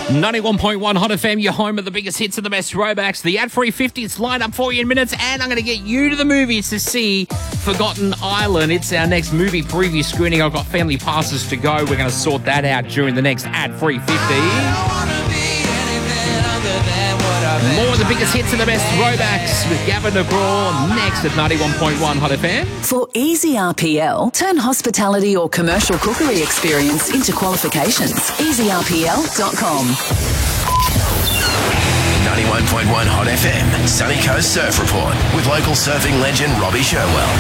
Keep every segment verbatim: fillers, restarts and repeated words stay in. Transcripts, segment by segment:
ninety-one point one Hot F M, your home of the biggest hits and the best throwbacks. The ad-free fifties lined up for you in minutes, and I'm going to get you to the movies to see Forgotten Island. It's our next movie preview screening. I've got family passes to go. We're going to sort that out during the next ad-free fifty. More of the biggest hits and the best throwbacks with Gavin DeGraw next at ninety-one point one Hot F M. For easy R P L, turn hospitality or commercial cookery experience into qualifications. easy R P L dot com. ninety-one point one Hot F M, Sunny Coast Surf Report with local surfing legend Robbie Sherwell.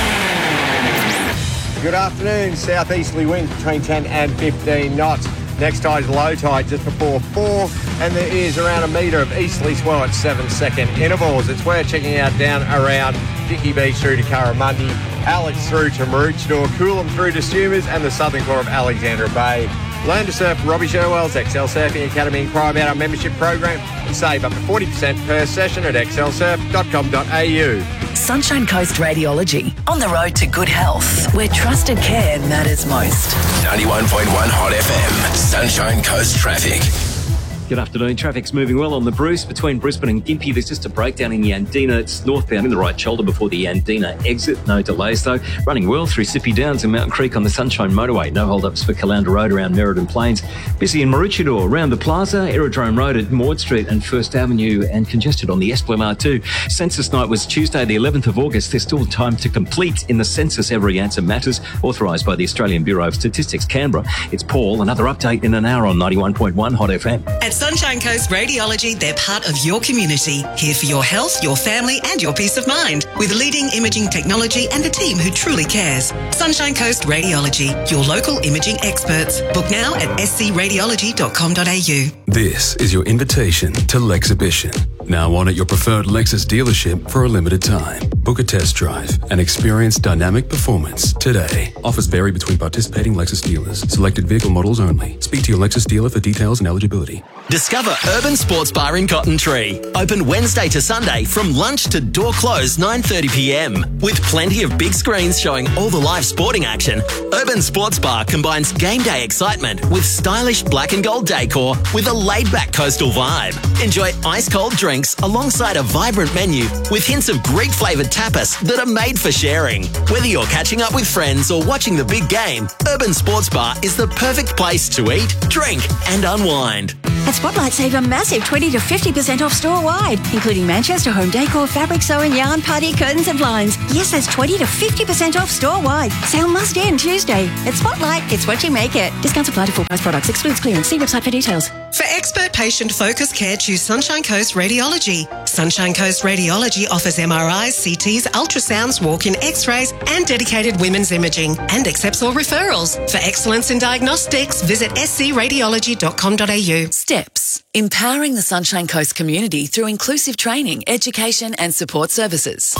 Good afternoon. Southeasterly winds between ten and fifteen knots. Next tide is low tide just before four, and there is around a metre of easterly swell at seven second intervals. It's worth checking out down around Dickey Beach through to Curramundi, Alex through to Maroochydore, Coolum through to Stewmers, and the southern core of Alexandra Bay. Learn to surf Robbie Sherwell's Excel Surfing Academy. Inquire about our membership program and save up to forty percent per session at excel surf dot com dot a u. Sunshine Coast Radiology, on the road to good health, where trusted care matters most. ninety-one point one Hot F M, Sunshine Coast Traffic. Good afternoon. Traffic's moving well on the Bruce between Brisbane and Gympie. There's just a breakdown in Yandina. It's northbound in the right shoulder before the Yandina exit. No delays though. Running well through Sippy Downs and Mountain Creek on the Sunshine Motorway. No hold-ups for Caloundra Road around Merredin Plains. Busy in Maroochydore around the Plaza, Aerodrome Road at Maud Street and First Avenue, and congested on the Esplanade too. Census night was Tuesday the eleventh of August. There's still time to complete in the census. Every answer matters. Authorised by the Australian Bureau of Statistics, Canberra. It's Paul. Another update in an hour on ninety-one point one Hot F M. At Sunshine Coast Radiology, they're part of your community. Here for your health, your family and your peace of mind. With leading imaging technology and a team who truly cares. Sunshine Coast Radiology, your local imaging experts. Book now at s c radiology dot com dot a u. This is your invitation to Lexhibition. Now on at your preferred Lexus dealership for a limited time. Book a test drive and experience dynamic performance today. Offers vary between participating Lexus dealers. Selected vehicle models only. Speak to your Lexus dealer for details and eligibility. Discover Urban Sports Bar in Cotton Tree. Open Wednesday to Sunday from lunch to door close nine thirty p m. With plenty of big screens showing all the live sporting action, Urban Sports Bar combines game day excitement with stylish black and gold decor with a laid-back coastal vibe. Enjoy ice-cold drinks alongside a vibrant menu with hints of Greek-flavoured tapas that are made for sharing. Whether you're catching up with friends or watching the big game, Urban Sports Bar is the perfect place to eat, drink and unwind. At Spotlight, save a massive twenty to fifty percent off store-wide, including Manchester home decor, fabric sewing, yarn, party, curtains and blinds. Yes, that's twenty to fifty percent off store-wide. Sale must end Tuesday. At Spotlight, it's what you make it. Discounts apply to full-price products. Excludes clearance. See website for details. For expert patient-focused care, choose Sunshine Coast Radiology. Sunshine Coast Radiology offers M R Is, C Ts, ultrasounds, walk-in x-rays and dedicated women's imaging, and accepts all referrals. For excellence in diagnostics, visit s c radiology dot com dot a u. Steps. Empowering the Sunshine Coast community through inclusive training, education and support services.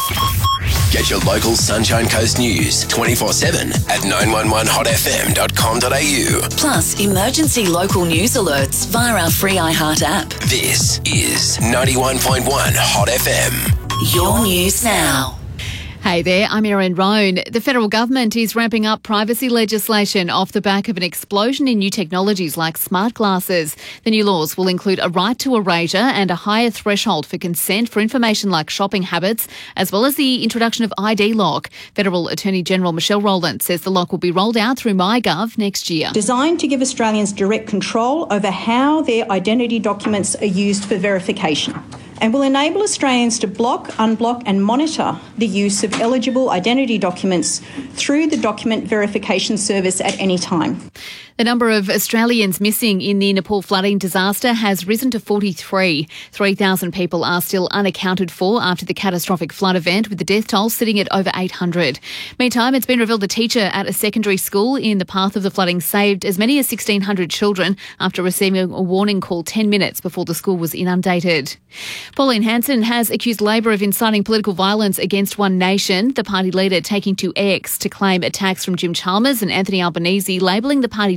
Get your local Sunshine Coast news twenty-four seven at nine one one hot f m dot com dot a u. Plus, emergency local news alerts via our free iHeart app. This is ninety-one point one Hot F M. Your news now. Hey there, I'm Erin Roan. The federal government is ramping up privacy legislation off the back of an explosion in new technologies like smart glasses. The new laws will include a right to erasure and a higher threshold for consent for information like shopping habits, as well as the introduction of I D lock. Federal Attorney General Michelle Rowland says the lock will be rolled out through MyGov next year. Designed to give Australians direct control over how their identity documents are used for verification, and will enable Australians to block, unblock and monitor the use of eligible identity documents through the Document Verification Service at any time. The number of Australians missing in the Nepal flooding disaster has risen to forty-three. three thousand people are still unaccounted for after the catastrophic flood event, with the death toll sitting at over eight hundred. Meantime, it's been revealed a teacher at a secondary school in the path of the flooding saved as many as sixteen hundred children after receiving a warning call ten minutes before the school was inundated. Pauline Hanson has accused Labor of inciting political violence against One Nation, the party leader taking to X to claim attacks from Jim Chalmers and Anthony Albanese, labelling the party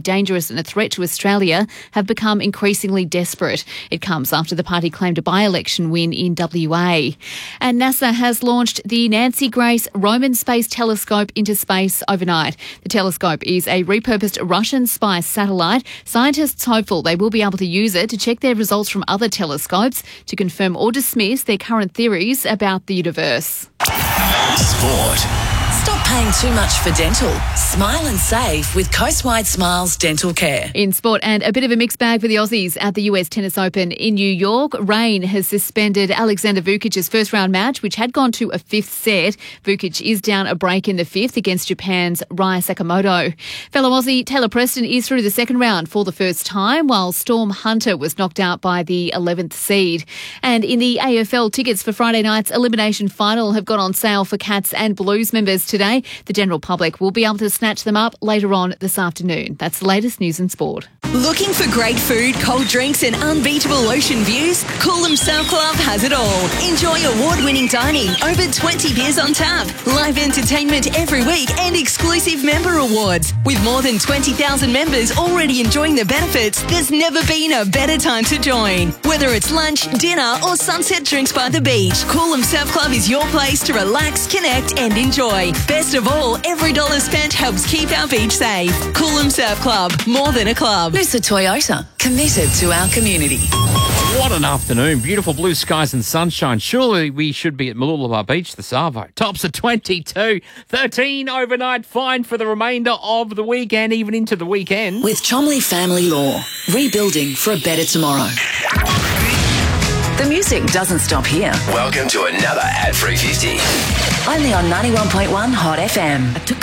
dangerous and a threat to Australia have become increasingly desperate. It comes after the party claimed a by-election win in W A. And NASA has launched the Nancy Grace Roman Space Telescope into space overnight. The telescope is a repurposed Russian spy satellite. Scientists hopeful they will be able to use it to check their results from other telescopes to confirm or dismiss their current theories about the universe. Sport. Stop paying too much for dental. Smile and save with Coastwide Smiles Dental Care. In sport, and a bit of a mixed bag for the Aussies at the U S Tennis Open in New York. Rain has suspended Alexander Vukic's first round match, which had gone to a fifth set. Vukic is down a break in the fifth against Japan's Raya Sakamoto. Fellow Aussie Taylor Preston is through the second round for the first time, while Storm Hunter was knocked out by the eleventh seed. And in the A F L, tickets for Friday night's elimination final have gone on sale for Cats and Blues members today. The general public will be able to snatch them up later on this afternoon. That's the latest news and sport. Looking for great food, cold drinks and unbeatable ocean views? Coolum Surf Club has it all. Enjoy award-winning dining, over twenty beers on tap, live entertainment every week and exclusive member awards. With more than twenty thousand members already enjoying the benefits, there's never been a better time to join. Whether it's lunch, dinner or sunset drinks by the beach, Coolum Surf Club is your place to relax, connect and enjoy. Best of all, every dollar spent helps keep our beach safe. Coolum Surf Club, more than a club. Noosa Toyota, committed to our community. What an afternoon. Beautiful blue skies and sunshine. Surely we should be at Mooloolaba Beach, the Savo. Tops of twenty-two. thirteen overnight fine for the remainder of the weekend, even into the weekend. With Chomley Family Law, rebuilding for a better tomorrow. The music doesn't stop here. Welcome to another ad-free fifty. Only on ninety-one point one Hot F M. I took